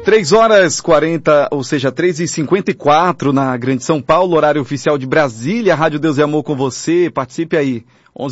3h40, ou seja, 3h54 na Grande São Paulo, horário oficial de Brasília, Rádio Deus e Amor com você, participe aí,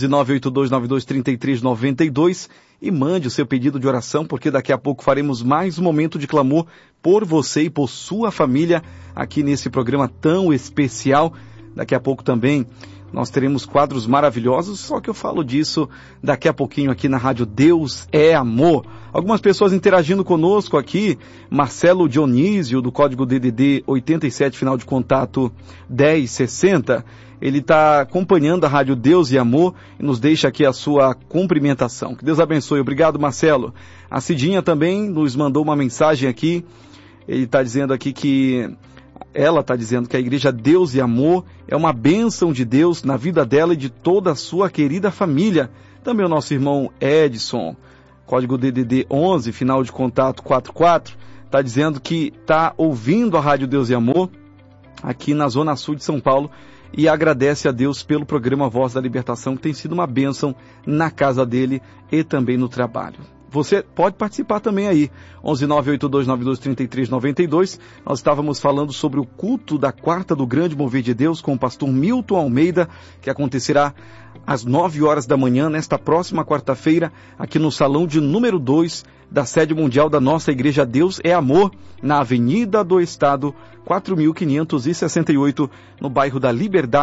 11982923392 e mande o seu pedido de oração, porque daqui a pouco faremos mais um momento de clamor por você e por sua família aqui nesse programa tão especial. Daqui a pouco também nós teremos quadros maravilhosos, só que eu falo disso daqui a pouquinho aqui na Rádio Deus é Amor. Algumas pessoas interagindo conosco aqui, Marcelo Dionísio, do código DDD 87, final de contato 1060, ele está acompanhando a Rádio Deus e Amor e nos deixa aqui a sua cumprimentação. Que Deus abençoe. Obrigado, Marcelo. A Cidinha também nos mandou uma mensagem aqui, ele está dizendo aqui que ela está dizendo que a Igreja Deus e Amor é uma bênção de Deus na vida dela e de toda a sua querida família. Também o nosso irmão Edson, código DDD 11, final de contato 44, está dizendo que está ouvindo a Rádio Deus e Amor aqui na Zona Sul de São Paulo e agradece a Deus pelo programa Voz da Libertação, que tem sido uma bênção na casa dele e também no trabalho. Você pode participar também aí, 11982923392. Nós estávamos falando sobre o culto da quarta do Grande Mover de Deus com o pastor Milton Almeida, que acontecerá às 9 horas da manhã, nesta próxima quarta-feira, aqui no salão de número 2 da sede mundial da nossa Igreja Deus é Amor, na Avenida do Estado, 4568, no bairro da Liberdade.